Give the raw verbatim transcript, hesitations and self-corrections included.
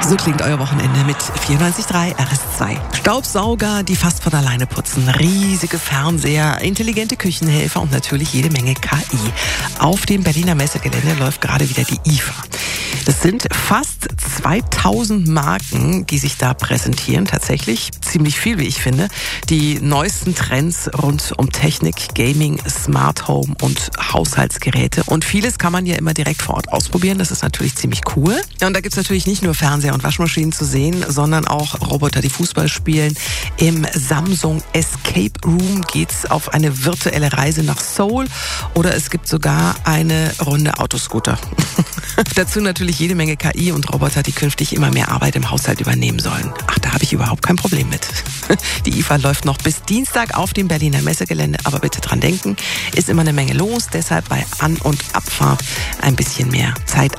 So klingt euer Wochenende mit vierundneunzig Komma drei R S zwei. Staubsauger, die fast von alleine putzen, riesige Fernseher, intelligente Küchenhelfer und natürlich jede Menge K I. Auf dem Berliner Messegelände läuft gerade wieder die I F A. Das sind fast zweitausend Marken, die sich da präsentieren. Tatsächlich ziemlich viel, wie ich finde. Die neuesten Trends rund um Technik, Gaming, Smart Home und Haushaltsgeräte. Und vieles kann man ja immer direkt vor Ort ausprobieren. Das ist natürlich ziemlich cool. Ja, und da gibt's natürlich nicht nur Fernseher und Waschmaschinen zu sehen, sondern auch Roboter, die Fußball spielen. Im Samsung Escape Room geht's auf eine virtuelle Reise nach Seoul. Oder es gibt sogar eine Runde Autoscooter. Dazu natürlich jede Menge K I und Roboter, die künftig immer mehr Arbeit im Haushalt übernehmen sollen. Ach, da habe ich überhaupt kein Problem mit. Die I F A läuft noch bis Dienstag auf dem Berliner Messegelände, aber bitte dran denken, ist immer eine Menge los, deshalb bei An- und Abfahrt ein bisschen mehr Zeit